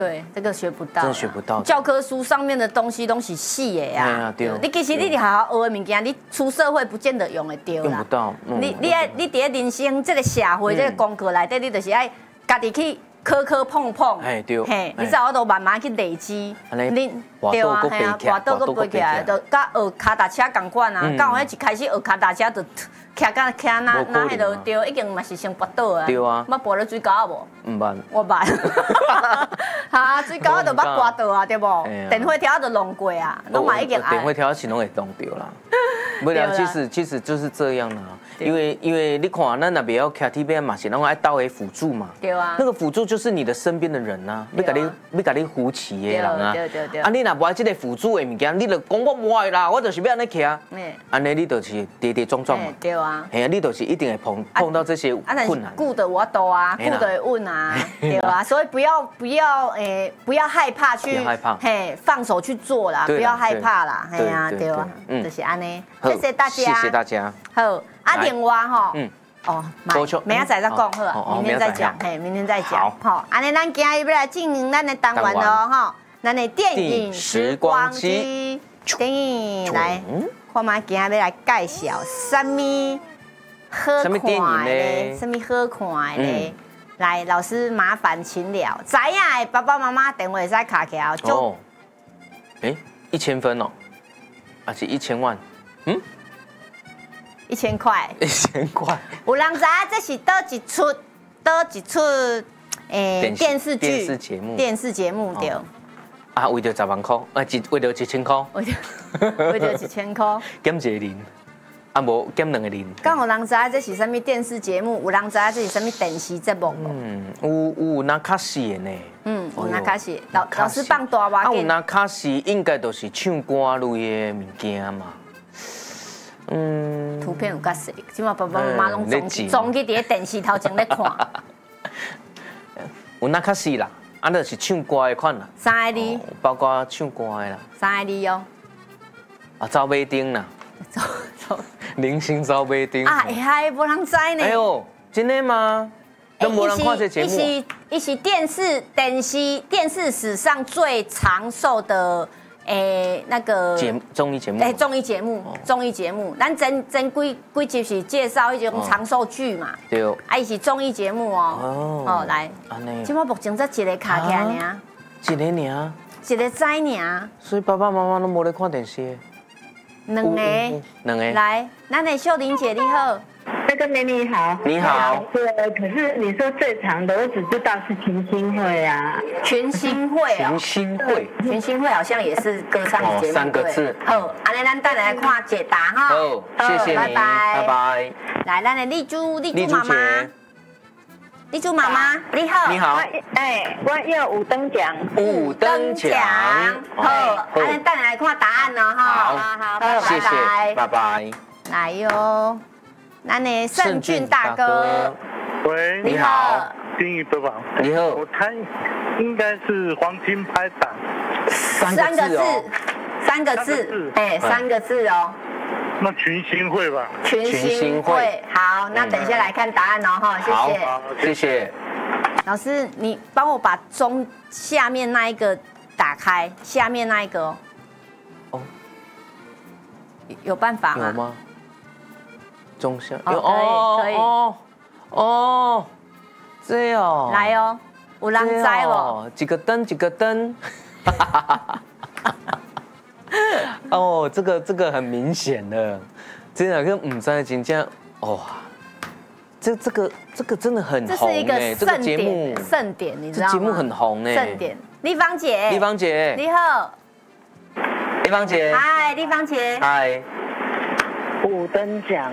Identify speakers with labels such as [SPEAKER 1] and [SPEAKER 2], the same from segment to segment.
[SPEAKER 1] 对，这个学不到，
[SPEAKER 2] 真的学不到。
[SPEAKER 1] 教科书上面的东西都是死的呀。对，你其实你好好学的物件，你出社会不见得用得到啦。
[SPEAKER 2] 用不到。
[SPEAKER 1] 你伫人生这个社会这个功课内底，你就是爱家己去磕碰碰。
[SPEAKER 2] 哎对。
[SPEAKER 1] 嘿，你才有都慢慢去累积。
[SPEAKER 2] 你对啊，
[SPEAKER 1] 嘿啊，跋倒搁背起来，就甲学脚踏车同款啊。甲有迄一开始学脚踏车就。徛那迄落对，已经嘛是先跋倒啊。
[SPEAKER 2] 对啊。
[SPEAKER 1] 捌跋到水沟啊无？
[SPEAKER 2] 唔捌。
[SPEAKER 1] 我捌。哈，水沟啊就捌跋倒啊，对无？电火条就弄过啊，拢嘛已经。
[SPEAKER 2] 电火条是拢会弄到啦。不了，其实就是这样啦。因为你看，咱那边要骑 T B 嘛，是拢爱倒的辅助嘛。
[SPEAKER 1] 对啊。
[SPEAKER 2] 那个辅助就是你的身边的人呐，要甲你扶持的人啊。
[SPEAKER 1] 对。
[SPEAKER 2] 啊，你若无爱这个辅助的物件，你就讲我无爱啦，我就是要安尼骑。安尼你就是跌跌撞撞嘛。
[SPEAKER 1] 对啊。
[SPEAKER 2] 嘿啊，你就是一定会碰到这些困难。
[SPEAKER 1] 顾得我多啊，顾得稳啊，对啊。所以不要害怕去，放手去做啦，不要害怕啦，嘿啊，对啊，就是安尼。谢谢大家。
[SPEAKER 2] 谢谢大家。
[SPEAKER 1] 好，另外吼，明仔载再讲好啊，明天再讲，明天再讲。好，安尼咱今日要来进行咱的单元咯，哈，咱的电影时光机，电影来，看嘛，今日要来介绍什么好看的，什么好看的。来，老师麻烦请了，知影的爸爸妈妈电话会使卡起来就
[SPEAKER 2] ，1000分哦，还是1000万
[SPEAKER 1] ？1000块
[SPEAKER 2] ，1000块。
[SPEAKER 1] 有人知这是倒一出电视剧、电视节目对。
[SPEAKER 2] 啊，为着10万块，为着1000块，
[SPEAKER 1] 为着1000块，
[SPEAKER 2] 减一个零，啊无减2个零。
[SPEAKER 1] 敢有人知这是什么电视节目？有人知这是什么电视节目？
[SPEAKER 2] 有那卡西的呢。
[SPEAKER 1] 有那卡西，老师放大话。
[SPEAKER 2] 有那卡西应该都是唱歌类的物件嘛。
[SPEAKER 1] 图片有较细，即马爸爸妈妈拢总去伫电视头前咧看。
[SPEAKER 2] 有那较细啦，就是唱歌的款啦。
[SPEAKER 1] 3个字，
[SPEAKER 2] 包括唱歌的啦。
[SPEAKER 1] 3个字哦。
[SPEAKER 2] 招马丁啦。零星招马丁。
[SPEAKER 1] 会嗨，无人知呢。
[SPEAKER 2] 哎呦，真的吗？都无人看这节目。
[SPEAKER 1] 伊是电视史上最长寿的。那个
[SPEAKER 2] 综艺节目，
[SPEAKER 1] 综艺节目，咱真几集是介绍一种长寿剧嘛，
[SPEAKER 2] 对，
[SPEAKER 1] 伊是综艺节目哦，来，即马目前才一个卡起来尔，
[SPEAKER 2] 一个尔，
[SPEAKER 1] 一个仔尔，
[SPEAKER 2] 所以爸爸妈妈都无咧看电视，
[SPEAKER 1] 两个，来，咱的秀玲姐你好。
[SPEAKER 3] 那个美女好，
[SPEAKER 2] 你好。
[SPEAKER 3] 对，可是你说最长的，我只知道是群星会啊。
[SPEAKER 1] 群星会啊。群星会好像也是歌唱节目。
[SPEAKER 2] 3个字。
[SPEAKER 1] 好，安尼咱等来看解答哈。
[SPEAKER 2] 好，谢谢你，拜拜。
[SPEAKER 1] 来，咱的丽珠妈妈。丽珠妈妈，你好。
[SPEAKER 2] 你好。
[SPEAKER 3] 我要5等奖。
[SPEAKER 2] 5等奖。
[SPEAKER 1] 好，安尼等来看答案哦哈。
[SPEAKER 2] 好，谢谢，拜拜。
[SPEAKER 1] 来哟。咱的盛俊大哥，
[SPEAKER 4] 喂，
[SPEAKER 2] 你好，
[SPEAKER 4] 丁宇伯宝，
[SPEAKER 2] 你好，
[SPEAKER 4] 我猜应该是黄金拍档
[SPEAKER 1] ，3个字，3个字哦。
[SPEAKER 4] 那群星会吧？
[SPEAKER 1] 群星会，好，那等一下来看答案哦哈，谢谢，
[SPEAKER 2] 谢谢。
[SPEAKER 1] 老师，你帮我把中下面那一个打开，下面那一个哦，有办法吗？
[SPEAKER 2] 有吗？中下
[SPEAKER 1] 可以
[SPEAKER 2] 这哦，
[SPEAKER 1] 来哦，有人知哦，
[SPEAKER 2] 一个灯，哦，这个很明显的，这两个唔知真正哇，这个真的很红，
[SPEAKER 1] 这是一个盛典，你知道吗？
[SPEAKER 2] 这节目很红哎，
[SPEAKER 1] 盛典，丽芳姐，你好，
[SPEAKER 2] 丽芳姐，
[SPEAKER 1] 嗨，丽芳姐，
[SPEAKER 2] 嗨。
[SPEAKER 3] 5等奖，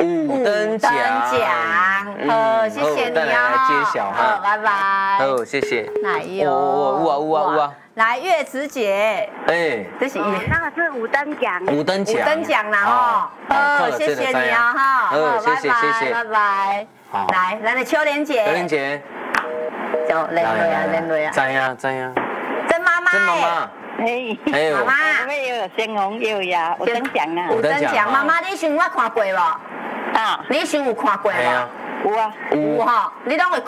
[SPEAKER 1] 好，谢谢你啊，
[SPEAKER 2] 来揭晓哈，
[SPEAKER 1] 好，拜拜，
[SPEAKER 2] 好，谢谢。
[SPEAKER 1] 来哟，
[SPEAKER 2] 哇，
[SPEAKER 1] 来月慈姐，这是
[SPEAKER 3] 那个是5等奖
[SPEAKER 2] ，5等奖
[SPEAKER 1] 啦哈，好，谢谢你啊哈，
[SPEAKER 2] 好，谢谢，
[SPEAKER 1] 拜拜，好，来，咱的秋莲姐，就连累啊，
[SPEAKER 2] 知呀，
[SPEAKER 1] 曾妈妈。
[SPEAKER 3] 妈妈，我们也有鲜红，也有呀，5等奖啊
[SPEAKER 1] ，5等奖。妈妈，你想我看过无？你想有看过无？
[SPEAKER 3] 有啊，
[SPEAKER 1] 有哈，你拢会看